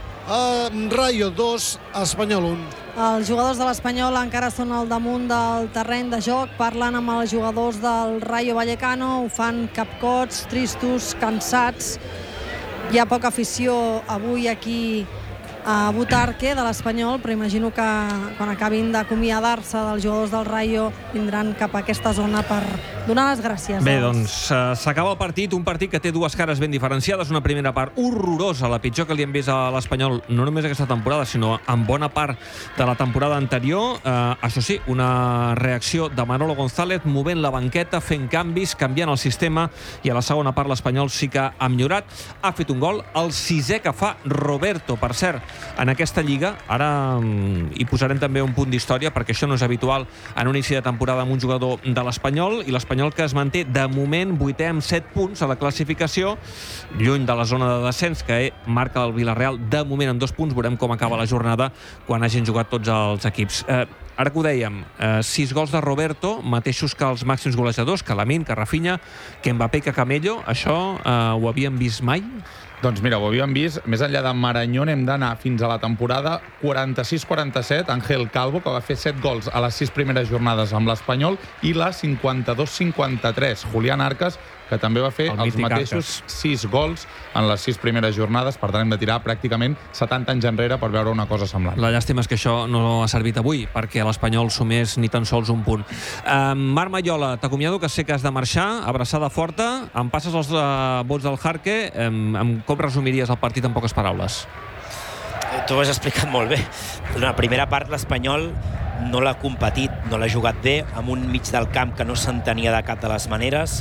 A Rayo dos, Espanyol un. Els jugadors de l'Espanyol encara són al damunt del terreny de joc, parlant amb els jugadors del Rayo Vallecano, ho fan capcots, tristos, cansats. Hi ha poca afició avui aquí a Butarque de l'Espanyol, però imagino que quan acabin d'acomiadar-se dels jugadors del Rayo vindran cap a aquesta zona per donar les gràcies. Bé, als- doncs uh, s'acaba el partit, un partit que té dues cares ben diferenciades, una primera part horrorosa, la pitjor que li hem vist a l'Espanyol, no només aquesta temporada, sinó en bona part de la temporada anterior. Uh, això sí, una reacció de Manolo González movent la banqueta, fent canvis, canviant el sistema, i a la segona part l'Espanyol sí que ha millorat, ha fet un gol, el sisè que fa Roberto, per cert, en aquesta lliga. Ara um, hi posarem també un punt d'història, perquè això no és habitual en un inici de temporada amb un jugador de l'Espanyol, i l'Espanyol que es manté de moment vuitè amb set punts a la classificació, lluny de la zona de descens que marca el Villarreal de moment amb dos punts. Veurem com acaba la jornada quan hagin jugat tots els equips. Eh, ara que ho dèiem, eh, sis gols de Roberto, mateixos que els màxims golejadors, que Lamine, que Rafinha, que Mbappé, que Camello. Això eh, ho havíem vist mai? Doncs mira, ho havíem vist. Més enllà de Marañón hem d'anar fins a la temporada quaranta-sis quaranta-set. Ángel Calvo, que va fer set gols a les sis primeres jornades amb l'Espanyol, i la cinquanta-dos cinquanta-tres. Julián Arcas, que que també va fer El els mític mateixos sis gols en les sis primeres jornades, per tant hem de tirar pràcticament setanta anys enrere per veure una cosa semblant. La llàstima és que això no ha servit avui, perquè l'Espanyol sumés ni tan sols un punt. Uh, Marc Mayola, t'acomiado, que sé que has de marxar, abraçada forta, em passes els uh, vots del Jarque, um, com resumiries el partit en poques paraules? Tu ho has explicat molt bé. En la primera part l'Espanyol no l'ha competit, no l'ha jugat bé, amb un mig del camp que no s'entenia de cap de les maneres,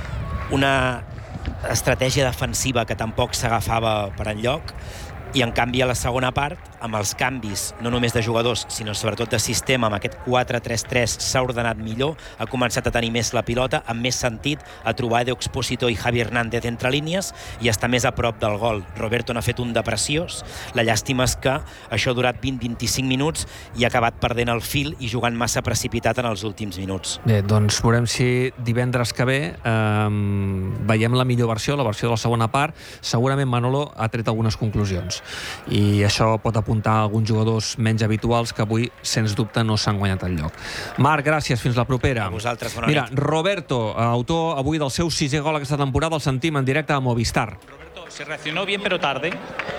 una estratègia defensiva que tampoc s'agafava per enlloc, i en canvi a la segona part, amb els canvis no només de jugadors, sinó sobretot de sistema, amb aquest quatre tres tres s'ha ordenat millor, ha començat a tenir més la pilota, amb més sentit, a trobar Edu Expósito i Javi Hernández entre línies i està més a prop del gol. Roberto n'ha fet un de preciós, la llàstima és que això ha durat vint a vint-i-cinc minuts i ha acabat perdent el fil i jugant massa precipitat en els últims minuts. Bé, doncs veurem si divendres que ve eh, veiem la millor versió, la versió de la segona part. Segurament Manolo ha tret algunes conclusions i això pot apuntar a alguns jugadors menys habituals que avui, sens dubte, no s'han guanyat el lloc. Marc, gràcies, fins la propera. A vosaltres, bona Mira, nit. Roberto, autor avui del seu sisè gol aquesta temporada, el sentim en directe a Movistar. Roberto, se reaccionó bien pero tarde.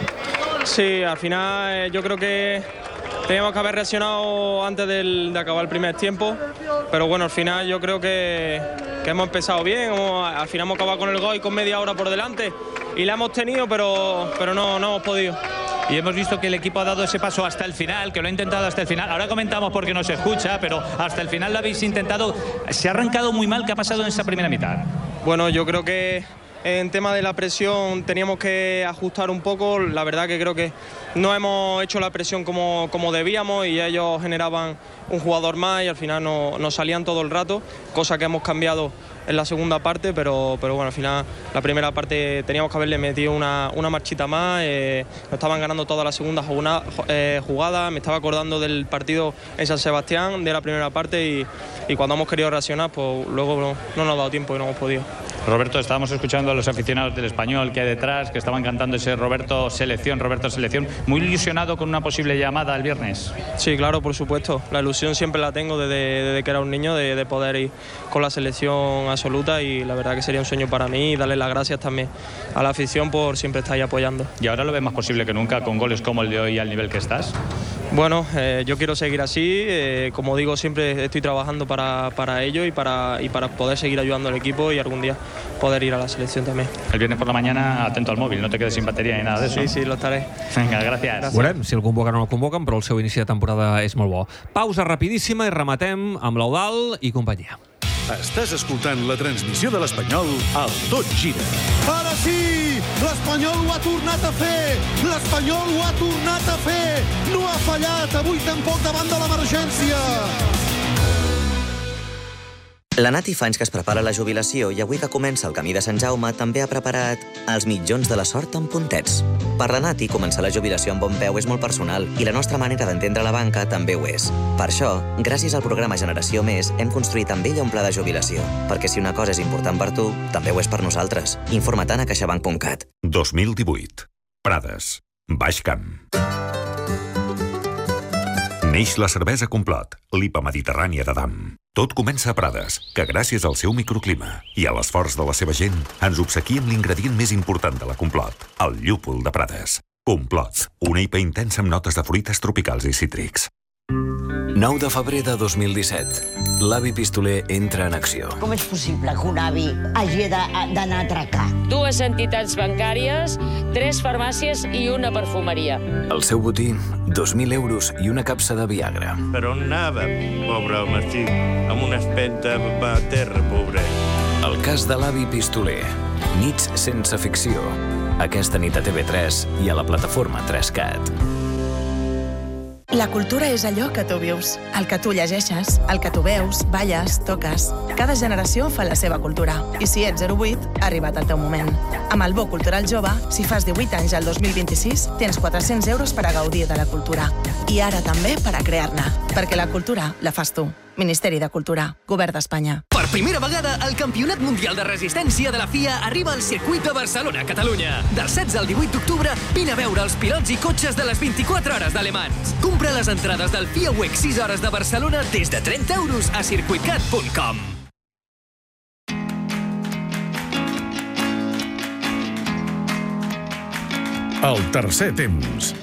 Sí, al final eh, yo creo que teníamos que haber reaccionado antes del, de acabar el primer tiempo, pero bueno, al final yo creo que, que hemos empezado bien, hemos, al final hemos acabado con el gol y con media hora por delante y la hemos tenido, pero, pero no, no hemos podido. Y hemos visto que el equipo ha dado ese paso hasta el final, que lo ha intentado hasta el final. Ahora comentamos porque no se escucha, pero hasta el final lo habéis intentado. Se ha arrancado muy mal. ¿Qué ha pasado en esa primera mitad? Bueno, yo creo que en tema de la presión teníamos que ajustar un poco. La verdad que creo que no hemos hecho la presión como, como debíamos y ellos generaban un jugador más y al final no, nos salían todo el rato, cosa que hemos cambiado en la segunda parte, pero, pero bueno, al final la primera parte teníamos que haberle metido una, una marchita más, eh, nos estaban ganando toda la segunda jugada, eh, jugada, me estaba acordando del partido en San Sebastián, de la primera parte y, y cuando hemos querido reaccionar, pues luego no, no nos ha dado tiempo y no hemos podido. Roberto, estábamos escuchando a los aficionados del Español que hay detrás, que estaban cantando ese Roberto Selección, Roberto Selección, muy ilusionado con una posible llamada el viernes. Sí, claro, por supuesto, la ilusión siempre la tengo desde, desde que era un niño, de, de poder ir con la selección absoluta y la verdad que sería un sueño para mí y darle las gracias también a la afición por siempre estar ahí apoyando. ¿Y ahora lo ves más posible que nunca con goles como el de hoy al nivel que estás? Bueno, eh, yo quiero seguir así, eh, como digo, siempre estoy trabajando para, para ello y para, y para poder seguir ayudando al equipo y algún día poder ir a la selección también. El viernes por la mañana, atento al móvil, no te quedes sin batería ni nada de eso. Sí, sí, lo estaré. Venga, gràcies. Gràcies. Veurem si el convoquen o no el convoquen, però el seu inici de temporada és molt bo. Pausa rapidíssima i rematem amb l'Eudal i companyia. Estàs escoltant la transmissió de l'Espanyol al Tot Gira. Ara sí! L'Espanyol ho ha tornat a fer! L'Espanyol ho ha tornat a fer! No ha fallat avui tampoc davant de l'emergència! La Nati fa anys que es prepara la jubilació i avui que comença el camí de Sant Jaume també ha preparat els mitjons de la sort amb puntets. Per la Nati, començar la jubilació amb bon peu és molt personal i la nostra manera d'entendre la banca també ho és. Per això, gràcies al programa Generació Més, hem construït amb ella un pla de jubilació. Perquè si una cosa és important per tu, també ho és per nosaltres. Informa-te'n a caixabank punt cat. dos mil divuit. Prades. Baix Camp. Neix la cervesa Complot, l'I P A mediterrània de Damm. Tot comença a Prades, que gràcies al seu microclima i a l'esforç de la seva gent ens obsequia amb l'ingredient més important de la Complot, el llúpol de Prades. Complot, una I P A intensa amb notes de fruites tropicals i cítrics. nou de febrer de dos mil disset. L'avi pistoler entra en acció. Com és possible que un avi hagi d'anar a atracar? Dues entitats bancàries, tres farmàcies i una perfumeria. El seu botí, dos mil euros i una capsa de Viagra. Per on anava, pobre homenci, amb una espenta a terra, pobre. El cas de l'avi pistoler. Nits sense ficció. Aquesta nit a T V tres i a la plataforma tres cat. La cultura és allò que tu vius, el que tu llegeixes, el que tu veus, balles, toques. Cada generació fa la seva cultura. I si ets zero vuit, ha arribat el teu moment. Amb el Bo Cultural Jove, si fas divuit anys al dos mil vint-i-sis, tens quatre-cents euros per a gaudir de la cultura. I ara també per a crear-ne. Perquè la cultura la fas tu. Ministeri de Cultura, Govern d'Espanya. Per primera vegada, el Campionat Mundial de Resistència de la F I A arriba al circuit de Barcelona, Catalunya. Del setze al divuit d'octubre, vine a veure els pilots i cotxes de les vint-i-quatre hores d'Alemans. Compra les entrades del F I A Week sis hores de Barcelona des de trenta euros a circuitcat punt com. El tercer temps.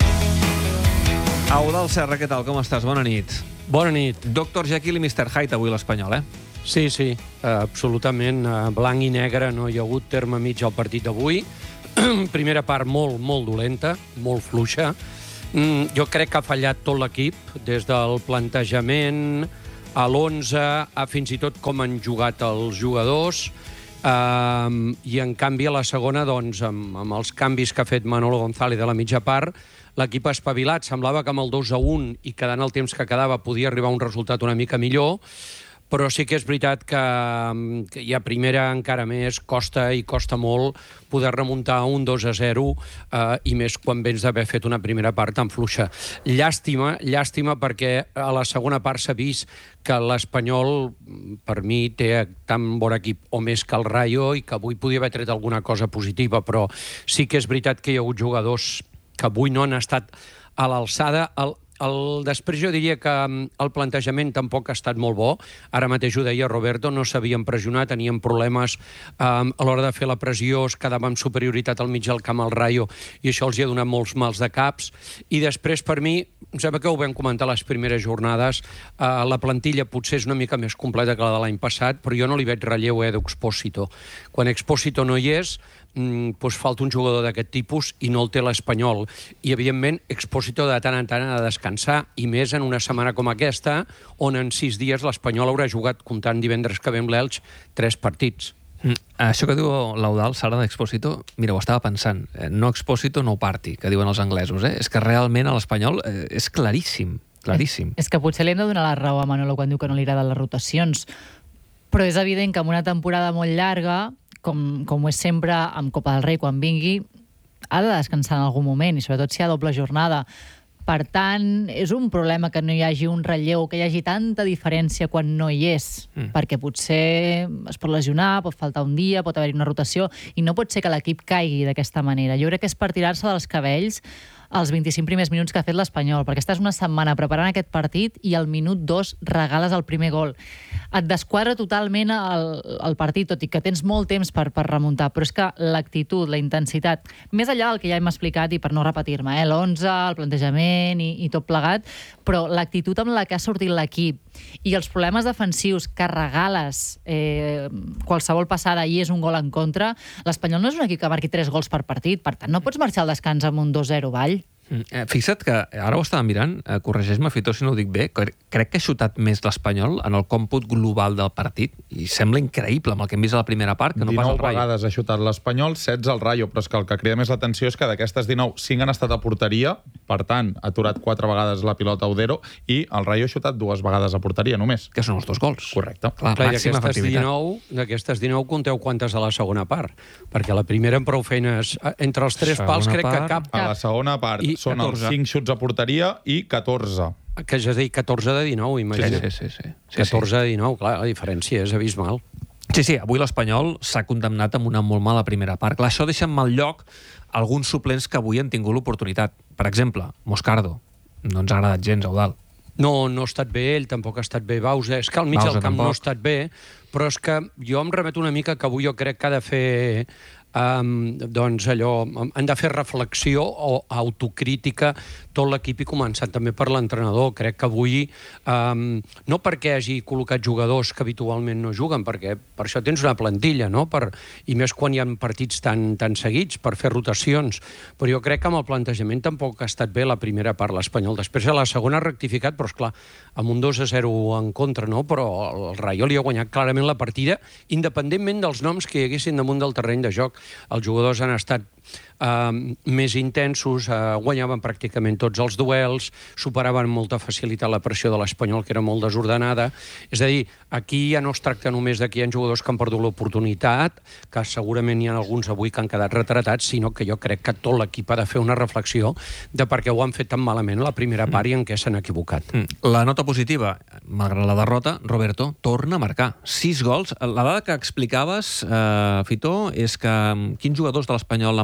Eudald Serra, què tal? Com estàs? Bona nit. Bona nit. doctor Jekyll i mister Hyde avui l'Espanyol, eh? Sí, sí, absolutament. Blanc i negre, no hi ha hagut terme mig al partit d'avui. Primera part molt, molt dolenta, molt fluixa. Jo crec que ha fallat tot l'equip, des del plantejament a l'onze, a fins i tot com han jugat els jugadors, uh, i en canvi a la segona, doncs, amb, amb els canvis que ha fet Manolo González de la mitja part, l'equip ha espavilat. Semblava que amb el dos a un i quedant el temps que quedava podia arribar a un resultat una mica millor, però sí que és veritat que, que ja primera encara més costa i costa molt poder remuntar un dos a zero, eh, i més quan vens d'haver fet una primera part tan fluixa. Llàstima, llàstima perquè a la segona part s'ha vist que l'Espanyol, per mi, té tan bon equip o més que el Rayo i que avui podia haver tret alguna cosa positiva, però sí que és veritat que hi ha hagut jugadors que avui no han estat a l'alçada. El, el, després jo diria que el plantejament tampoc ha estat molt bo. Ara mateix ho deia Roberto, no sabíem pressionar, teníem problemes um, a l'hora de fer la pressió, es quedava amb superioritat al mig del camp al Rayo i això els hi ha donat molts mals de caps. I després, per mi, em sembla que ho vam comentar les primeres jornades, uh, la plantilla potser és una mica més completa que la de l'any passat, però jo no li veig relleu a Edu Expósito. Quan Expósito no hi és, doncs falta un jugador d'aquest tipus i no el té l'Espanyol. I, evidentment, Expósito de tant en tant ha de descansar, i més en una setmana com aquesta, on en sis dies l'Espanyol haurà jugat, comptant divendres que ve amb l'Elx, tres partits. Mm. Això que diu l'Eudald, Sara, d'Expósito, mira, ho estava pensant. No Expósito, no party, que diuen els anglesos. Eh? És que realment a l'Espanyol eh, és claríssim, claríssim. És, és que potser li hem de donar la raó a Manolo quan diu que no li agraden les rotacions, però és evident que en una temporada molt llarga, com, com ho és sempre amb Copa del Rei, quan vingui, ha de descansar en algun moment, i sobretot si hi ha doble jornada. Per tant, és un problema que no hi hagi un relleu, que hi hagi tanta diferència quan no hi és, mm. perquè potser es pot lesionar, pot faltar un dia, pot haver-hi una rotació, i no pot ser que l'equip caigui d'aquesta manera. Jo crec que és per tirar-se dels cabells els vint-i-cinc primers minuts que ha fet l'Espanyol, perquè estàs una setmana preparant aquest partit i al minut dos regales el primer gol. Et desquadra totalment el, el partit, tot i que tens molt temps per, per remuntar, però és que l'actitud, la intensitat, més enllà del que ja hem explicat, i per no repetir-me, eh, l'onze, el plantejament i, i tot plegat, però l'actitud amb la que ha sortit l'equip i els problemes defensius que regales eh, qualsevol passada i és un gol en contra, l'Espanyol no és un equip que marqui tres gols per partit, per tant no pots marxar al descans amb un dos zero, Vall. Eh, fixa't que ara ho estava mirant, eh, corregeix-me, Fitó, si no ho dic bé, crec que ha xutat més l'Espanyol en el còmput global del partit, i sembla increïble amb el que hem vist a la primera part, que no pas el Rayo. dinou vegades ha xutat l'Espanyol, setze al Rayo, però és que el que crida més l'atenció és que d'aquestes dinou, cinc han estat a porteria, per tant, ha aturat quatre vegades la pilota Udero, i el Rayo ha xutat dues vegades a porteria, només. Que són els dos gols. Correcte. Clar, Clar, màxima efectivitat. d'aquestes dinou, conteu quantes a la segona part, perquè la primera amb prou feines, entre els tres Segona pals crec part, que cap... A la segona part I són catorze. els cinc xuts a porteria i catorze. Que ja és a dir, catorze de dinou, imagina. Sí, sí, sí. sí. sí catorze de dinou, clar, la diferència és abismal. Sí, sí, avui l'Espanyol s'ha condemnat amb una molt mala primera part. Clar, això deixa en mal lloc alguns suplents que avui han tingut l'oportunitat. Per exemple, Moscardo. No ens ha agradat gens, Eudald. No, no ha estat bé ell, tampoc ha estat bé Bausa. És que al mig Bausa del camp tampoc. no ha estat bé, però és que jo em remeto una mica que avui jo crec que ha de fer... Um, doncs allò, han de fer reflexió o autocrítica tot l'equip i començant també per l'entrenador. Crec que avui, um, no perquè hagi col·locat jugadors que habitualment no juguen, perquè per això tens una plantilla, no? Per, i més quan hi ha partits tan, tan seguits, per fer rotacions, però jo crec que amb el plantejament tampoc ha estat bé la primera part l'Espanyol. Després a la segona ha rectificat, però esclar, amb un dos a zero en contra, no? Però el Rayo li ha guanyat clarament la partida, independentment dels noms que hi haguessin damunt del terreny de joc. Els jugadors han estat uh, més intensos, uh, guanyaven pràcticament tots els duels, superaven amb molta facilitat la pressió de l'Espanyol, que era molt desordenada. És a dir, aquí ja no es tracta només de que hi ha jugadors que han perdut l'oportunitat, que segurament hi ha alguns avui que han quedat retratats, sinó que jo crec que tot l'equip ha de fer una reflexió de per què ho han fet tan malament la primera part i en què s'han equivocat. La nota positiva, malgrat la derrota, Roberto torna a marcar sis gols. La dada que explicaves, eh, Fitó, és que quins jugadors de l'Espanyol han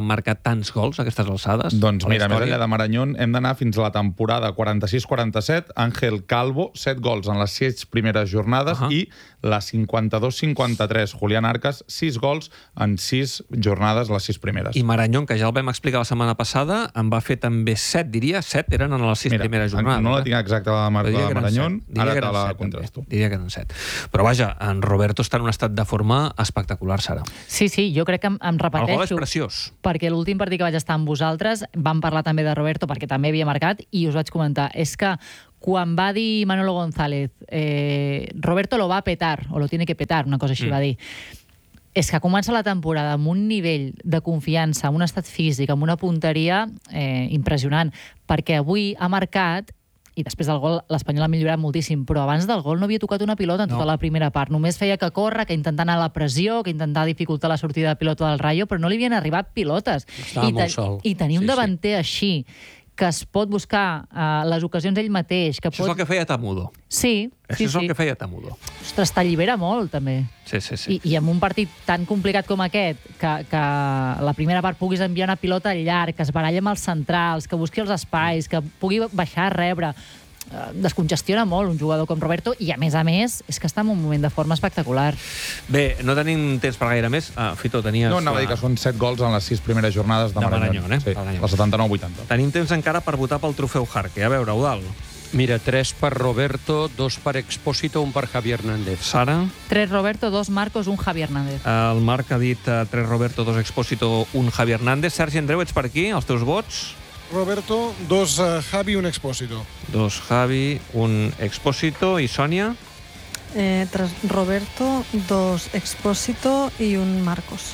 marcar tants gols a aquestes alçades? Doncs mira, més enllà de Marañón, hem d'anar fins a la temporada quaranta-sis quaranta-set. Ángel Calvo, set gols en les sis primeres jornades, uh -huh. i la cinquanta-dos cinquanta-tres. Julián Arcas, sis gols en sis jornades, les sis primeres. I Marañón, que ja el vam explicar la setmana passada, en va fer també set, diria, set eren en les sis mira, primeres jornades. No la tinc exacta la marca de Marañón, ara te la contrasto. Diria que eren set. Però vaja, en Roberto està en un estat de forma espectacular, Sara. Sí, sí, jo crec que em, em repeteixo. El gol és preciós. Perquè l'últim partit que vaig estar amb vosaltres vam parlar també de Roberto, perquè també havia marcat, i us vaig comentar, és que quan va dir Manolo González, eh, Roberto lo va a petar, o lo tiene que petar, una cosa així mm. va dir, és que comença la temporada amb un nivell de confiança, amb un estat físic, amb una punteria eh, impressionant, perquè avui ha marcat, i després del gol l'Espanyol ha millorat moltíssim, però abans del gol no havia tocat una pilota en tota no. la primera part. Només feia que córrer, que intentar anar a la pressió, que intentar dificultar la sortida de pilota del Rayo, però no li havien arribat pilotes. Estava I, molt sol. I tenir un sí, davanter sí. així, que es pot buscar uh, les ocasions ell mateix... Que Això pot... és el que feia Tamudo. Sí, Això sí, és el sí. que feia Tamudo. Ostres, t'allibera molt, també. Sí, sí, sí. I, I amb un partit tan complicat com aquest, que, que la primera part puguis enviar una pilota llarg, que es baralla amb els centrals, que busqui els espais, que pugui baixar a rebre... descongestiona molt un jugador com Roberto, i a més a més és que està en un moment de forma espectacular. Bé, no tenim temps per gaire més. Ah, Fito, tenies... No, anava a dir que són set gols en les sis primeres jornades de, de Marañón. Marañón, eh? Sí, el setanta-nou vuitanta. Tenim temps encara per votar pel trofeu Jarque. A veure, Eudald. Mira, tres per Roberto, dos per Expósito, un per Javi Hernández. Sara? Tres Roberto, dos Marcos, un Javi Hernández. El Marc ha dit uh, tres Roberto, dos Expósito, un Javi Hernández. Sergi Andreu, ets per aquí? Els teus vots? Roberto, dos uh, Javi, un Expósito. Dos Javi, un Expósito. I Sònia? Eh, tres Roberto, dos Expósito i un Marcos.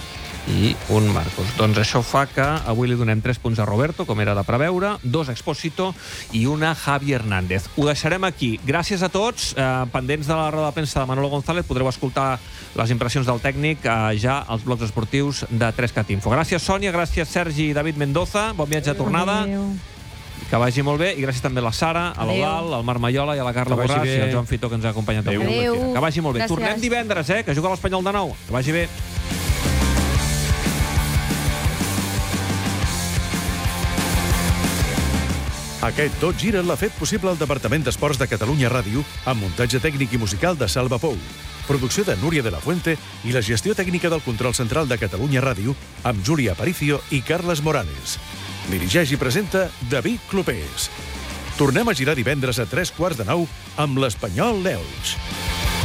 I un Marcos. Doncs això fa que avui li donem tres punts a Roberto, com era de preveure, dos Expósito i una Javi Hernández. Ho deixarem aquí. Gràcies a tots. Eh, pendents de la roda de premsa de Manolo González, podreu escoltar les impressions del tècnic eh, ja als blocs esportius de tres cat Info. Gràcies, Sònia, gràcies, Sergi i David Mendoza. Bon viatge de tornada. Adéu. Que vagi molt bé. I gràcies també a la Sara, a l'Eudald, al Marc Maiola i a la Carla Borràs i al Joan Fito, que ens ha acompanyat avui. Adéu. Que vagi molt bé. Gràcies. Tornem divendres, eh, que juga l'Espanyol de nou. Que vagi bé. Aquest Tot Gira l'ha fet possible el Departament d'Esports de Catalunya Ràdio amb muntatge tècnic i musical de Salva Pou, producció de Núria de la Fuente i la gestió tècnica del control central de Catalunya Ràdio amb Júlia Aparicio i Carles Morales. Dirigeix i presenta David Clopés. Tornem a girar divendres a tres quarts de nou amb l'Espanyol Neus.